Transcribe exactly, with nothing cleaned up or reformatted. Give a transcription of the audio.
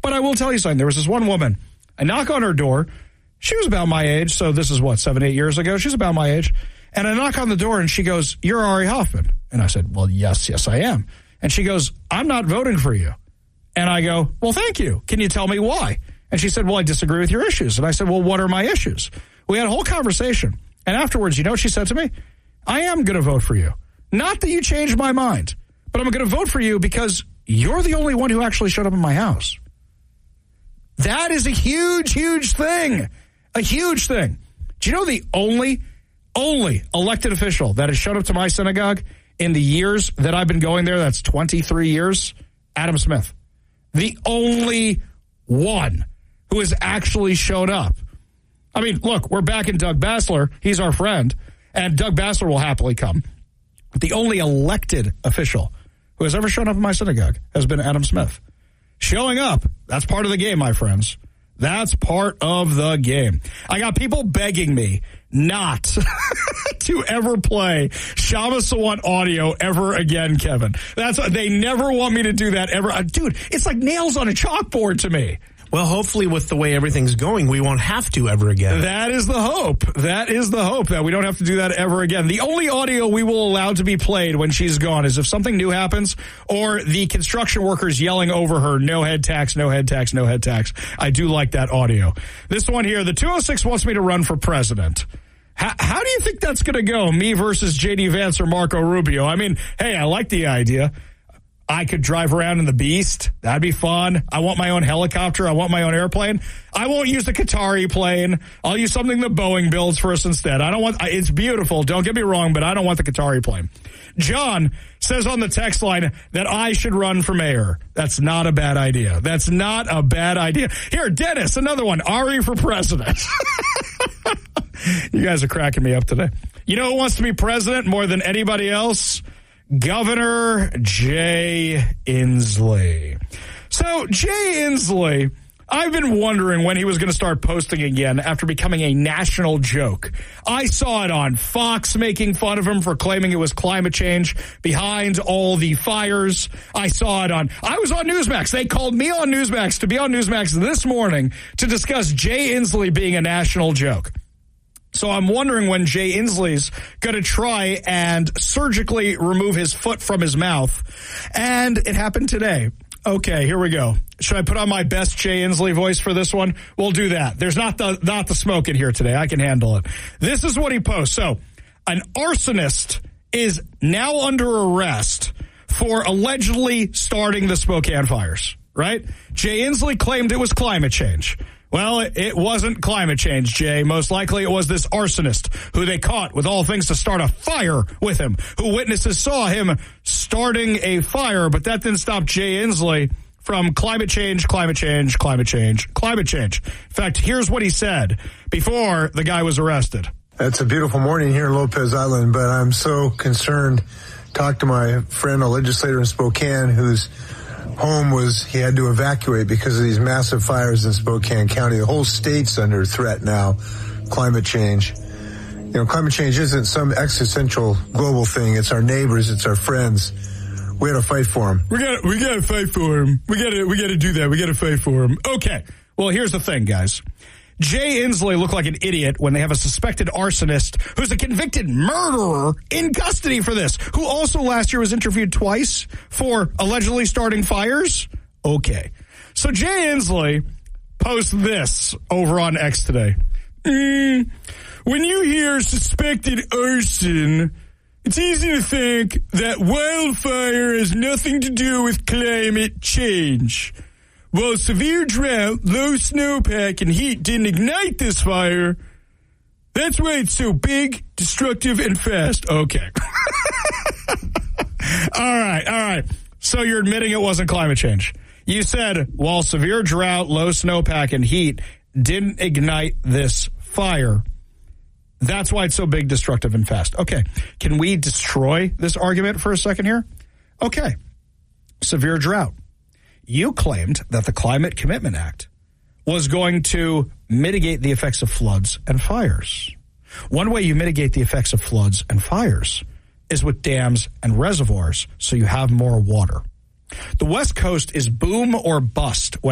But I will tell you something. There was this one woman. I knock on her door. She was about my age, so this is what, seven, eight years ago? She's about my age. And I knock on the door, and she goes, "You're Ari Hoffman." And I said, "Well, yes, yes, I am." And she goes, "I'm not voting for you." And I go, "Well, thank you. Can you tell me why?" And she said, "Well, I disagree with your issues." And I said, "Well, what are my issues?" We had a whole conversation. And afterwards, you know what she said to me? "I am going to vote for you. Not that you changed my mind, but I'm going to vote for you because you're the only one who actually showed up in my house." That is a huge, huge thing. A huge thing. Do you know the only, only elected official that has showed up to my synagogue in the years that I've been going there? That's twenty-three years. Adam Smith. The only one who has actually showed up. I mean, look, we're back in Doug Bassler. He's our friend. And Doug Bassler will happily come. But the only elected official who has ever shown up in my synagogue has been Adam Smith. Showing up, that's part of the game, my friends. That's part of the game. I got people begging me not to ever play Shama Sawant audio ever again, Kevin. That's they never want me to do that ever. Uh, dude, it's like nails on a chalkboard to me. Well, hopefully with the way everything's going, we won't have to ever again. That is the hope. That is the hope that we don't have to do that ever again. The only audio we will allow to be played when she's gone is if something new happens or the construction workers yelling over her, "No head tax, no head tax, no head tax." I do like that audio. This one here, the two oh six wants me to run for president. How, how do you think that's going to go? Me versus J D Vance or Marco Rubio? I mean, hey, I like the idea. I could drive around in the Beast. That'd be fun. I want my own helicopter. I want my own airplane. I won't use the Qatari plane. I'll use something that Boeing builds for us instead. I don't want, it's beautiful. Don't get me wrong, but I don't want the Qatari plane. John says on the text line that I should run for mayor. That's not a bad idea. That's not a bad idea. Here, Dennis, another one. Ari for president. You guys are cracking me up today. You know who wants to be president more than anybody else? Governor Jay Inslee. So Jay Inslee, I've been wondering when he was going to start posting again after becoming a national joke. I saw it on Fox making fun of him for claiming it was climate change behind all the fires. I saw it on, I was on Newsmax. They called me on Newsmax to be on Newsmax this morning to discuss Jay Inslee being a national joke. So I'm wondering when Jay Inslee's going to try and surgically remove his foot from his mouth. And it happened today. Okay, here we go. Should I put on my best Jay Inslee voice for this one? We'll do that. There's not the not the smoke in here today. I can handle it. This is what he posts. So an arsonist is now under arrest for allegedly starting the Spokane fires, right? Jay Inslee claimed it was climate change. Well, it wasn't climate change, Jay. Most likely it was this arsonist who they caught with all things to start a fire with him, who witnesses saw him starting a fire, but that didn't stop Jay Inslee from climate change, climate change, climate change, climate change. In fact, here's what he said before the guy was arrested. It's a beautiful morning here in Lopez Island, but I'm so concerned. Talked to my friend, a legislator in Spokane, who's home was, he had to evacuate because of these massive fires in Spokane County. The whole state's under threat now, climate change. You know, climate change isn't some existential global thing. It's our neighbors. It's our friends. We got to fight for them. We got we got to fight for them. We got to we got to do that. We got to fight for them. Okay. Well, here's the thing, guys. Jay Inslee looked like an idiot when they have a suspected arsonist who's a convicted murderer in custody for this, who also last year was interviewed twice for allegedly starting fires. Okay. So Jay Inslee posts this over on X today. Mm, when you hear suspected arson, it's easy to think that wildfire has nothing to do with climate change. Well, severe drought, low snowpack, and heat didn't ignite this fire. That's why it's so big, destructive, and fast. Okay. all right, all right. So you're admitting it wasn't climate change. You said, while severe drought, low snowpack, and heat didn't ignite this fire, that's why it's so big, destructive, and fast. Okay. Can we destroy this argument for a second here? Okay. Severe drought. You claimed that the Climate Commitment Act was going to mitigate the effects of floods and fires. One way you mitigate the effects of floods and fires is with dams and reservoirs, so you have more water. The West Coast is boom or bust when